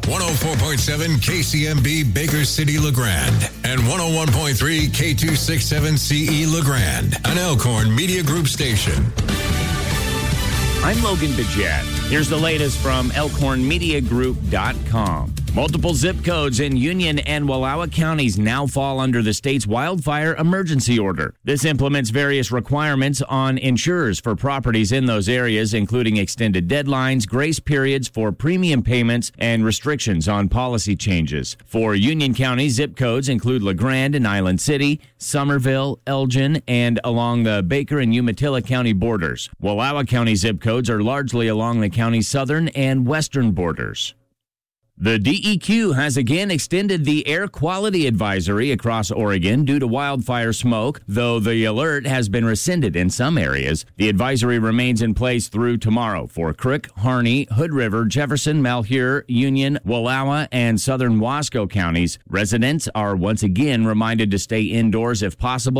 104.7 KCMB Baker City LeGrand and 101.3 K267CE LeGrand, an Elkhorn Media Group station. I'm Logan Bajette. Here's the latest from ElkhornMediaGroup.com. Multiple zip codes in Union and Wallowa counties now fall under the state's wildfire emergency order. This implements various requirements on insurers for properties in those areas, including extended deadlines, grace periods for premium payments, and restrictions on policy changes. For Union County, zip codes include LeGrand and Island City, Somerville, Elgin, and along the Baker and Umatilla County borders. Wallowa County zip codes are largely along the county's southern and western borders. The DEQ has again extended the air quality advisory across Oregon due to wildfire smoke, though the alert has been rescinded in some areas. The advisory remains in place through tomorrow for Crook, Harney, Hood River, Jefferson, Malheur, Union, Wallowa, and southern Wasco counties. Residents are once again reminded to stay indoors if possible